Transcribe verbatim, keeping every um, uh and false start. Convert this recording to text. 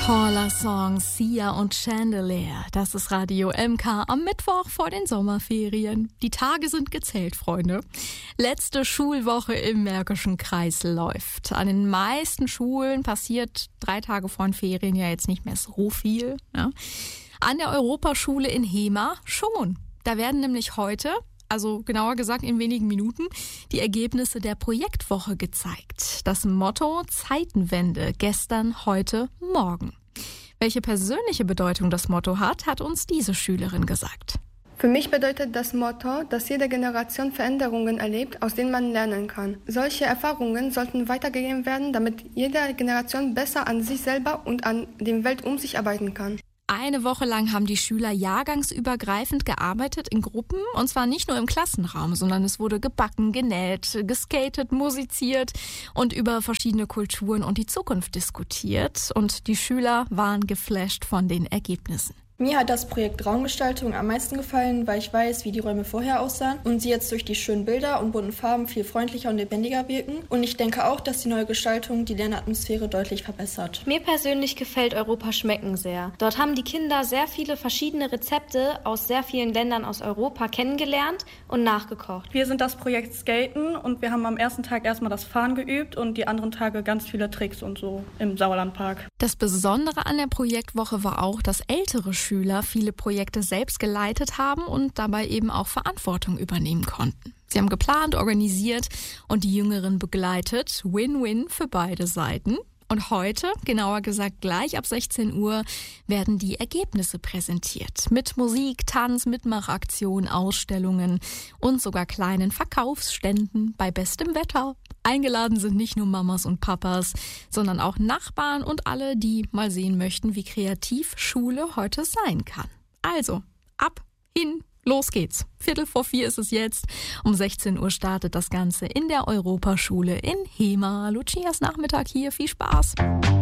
Paula Song, Sia und Chandelier. Das ist Radio M K am Mittwoch vor den Sommerferien. Die Tage sind gezählt, Freunde. Letzte Schulwoche im Märkischen Kreis läuft. An den meisten Schulen passiert drei Tage vor den Ferien ja jetzt nicht mehr so viel. Ja. An der Europaschule in Hemer schon. Da werden nämlich heute, also genauer gesagt in wenigen Minuten, die Ergebnisse der Projektwoche gezeigt. Das Motto Zeitenwende, gestern, heute, morgen. Welche persönliche Bedeutung das Motto hat, hat uns diese Schülerin gesagt. Für mich bedeutet das Motto, dass jede Generation Veränderungen erlebt, aus denen man lernen kann. Solche Erfahrungen sollten weitergegeben werden, damit jede Generation besser an sich selber und an der Welt um sich arbeiten kann. Eine Woche lang haben die Schüler jahrgangsübergreifend gearbeitet in Gruppen, und zwar nicht nur im Klassenraum, sondern es wurde gebacken, genäht, geskatet, musiziert und über verschiedene Kulturen und die Zukunft diskutiert. Und die Schüler waren geflasht von den Ergebnissen. Mir hat das Projekt Raumgestaltung am meisten gefallen, weil ich weiß, wie die Räume vorher aussahen und sie jetzt durch die schönen Bilder und bunten Farben viel freundlicher und lebendiger wirken. Und ich denke auch, dass die neue Gestaltung die Lernatmosphäre deutlich verbessert. Mir persönlich gefällt Europa schmecken sehr. Dort haben die Kinder sehr viele verschiedene Rezepte aus sehr vielen Ländern aus Europa kennengelernt und nachgekocht. Wir sind das Projekt Skaten und wir haben am ersten Tag erstmal das Fahren geübt und die anderen Tage ganz viele Tricks und so im Sauerlandpark. Das Besondere an der Projektwoche war auch, dass ältere Schüler Schüler viele Projekte selbst geleitet haben und dabei eben auch Verantwortung übernehmen konnten. Sie haben geplant, organisiert und die Jüngeren begleitet. Win-win für beide Seiten. Und heute, genauer gesagt gleich ab sechzehn Uhr, werden die Ergebnisse präsentiert. Mit Musik, Tanz, Mitmachaktionen, Ausstellungen und sogar kleinen Verkaufsständen bei bestem Wetter. Eingeladen sind nicht nur Mamas und Papas, sondern auch Nachbarn und alle, die mal sehen möchten, wie kreativ Schule heute sein kann. Also, ab, hin, los geht's. Viertel vor vier ist es jetzt. Um sechzehn Uhr startet das Ganze in der Europaschule in Hemer. Lucias Nachmittag hier. Viel Spaß.